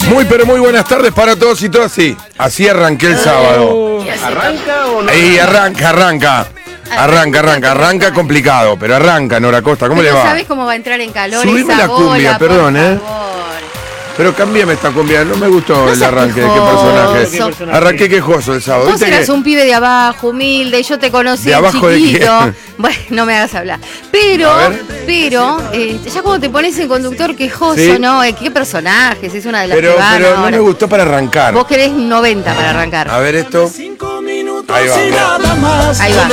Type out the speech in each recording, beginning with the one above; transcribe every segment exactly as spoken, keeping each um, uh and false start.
Muy pero muy buenas tardes para todos y todas. Sí, así arranqué el sábado. ¿Arranca o no? Y arranca, arranca. Arranca, arranca, arranca complicado, pero arranca, Nora Costa, ¿cómo pero le va? ¿Sabes cómo va a entrar en calor Subime esa la cumbia, bola, perdón, por eh. favor? Pero cámbiame esta cumbia, no me gustó No el seas arranque, qué quejoso. personaje. ¿Qué personaje? Arranqué quejoso el sábado. Vos ¿Viste eras que- un pibe de abajo, humilde, y yo te conocí ¿De de abajo de chiquito. quién? Bueno, no me hagas hablar. Pero, A ver. pero, eh, ya cuando te pones en conductor quejoso, Sí. ¿no? Eh, ¿Qué personajes? Es una de las Pero, que van pero no ahora. me gustó para arrancar. Vos querés noventa para arrancar. A ver esto. Ahí va, mirá. Ahí va.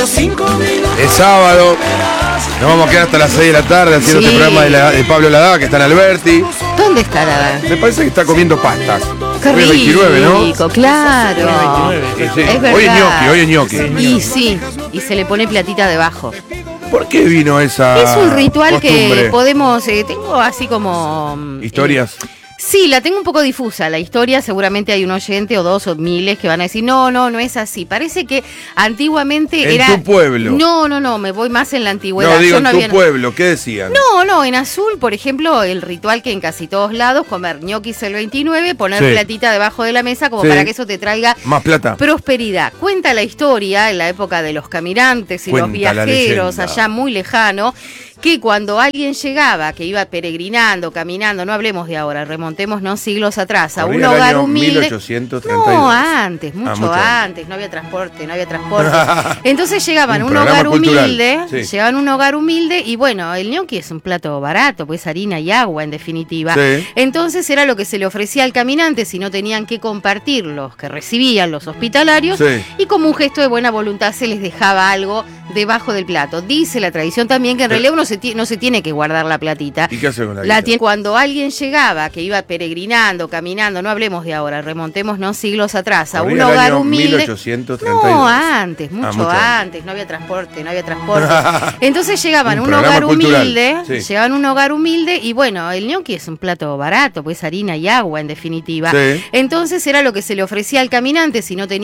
Es sábado. Nos vamos a quedar hasta las seis de la tarde haciendo Sí. este programa de, la- de Pablo Ladá, que está en Alberti. ¿Dónde está la...? Me parece que está comiendo pastas. Qué Hoy es veintinueve, ¿no? rico, claro. Sí, sí. Es Hoy es verdad. ñoqui, hoy es ñoqui. Y sí, y se le pone platita debajo. ¿Por qué vino esa Es un ritual costumbre? que podemos, eh, tengo así como... mm, ¿Historias? eh, sí, la tengo un poco difusa, la historia, seguramente hay un oyente o dos o miles que van a decir, no, no, no es así. Parece que antiguamente En era... tu pueblo. No, no, no, me voy más en la antigüedad. No, digo, Yo en no tu había- pueblo, ¿qué decían? No, no, en Azul, por ejemplo, el ritual que en casi todos lados, comer ñoquis el veintinueve, poner Sí. platita debajo de la mesa como Sí. para que eso te traiga Más plata. prosperidad. Cuenta la historia en la época de los caminantes y Cuenta los la viajeros leyenda. allá muy lejano, que cuando alguien llegaba, que iba peregrinando, caminando, no hablemos de ahora, remontémonos siglos atrás, a Corría un el hogar año humilde. mil ochocientos treinta y dos. No, antes, mucho, mucho antes. antes. no había transporte, no había transporte. Entonces llegaban a Un un programa hogar cultural, humilde, sí. llegaban a un hogar humilde y bueno, el ñoqui es un plato barato, pues harina y agua en definitiva. Sí. Entonces era lo que se le ofrecía al caminante si no tenían que compartir los que recibían los hospitalarios Sí. y como un gesto de buena voluntad se les dejaba algo debajo del plato. Dice la tradición también que en Sí. realidad uno se ti- no se tiene que guardar la platita. ¿Y qué hace con la La guita? tiene cuando alguien llegaba, que iba peregrinando, caminando, no hablemos de ahora, remontémonos siglos atrás, a Corría un el hogar año humilde. mil ochocientos treinta y dos. No, antes, mucho, mucho antes. antes. no había transporte, no había transporte. Entonces llegaban a Un un programa hogar cultural, humilde, sí. llegaban a un hogar humilde y bueno, el ñoqui es un plato barato, pues harina y agua en definitiva. Sí. Entonces era lo que se le ofrecía al caminante si no tenía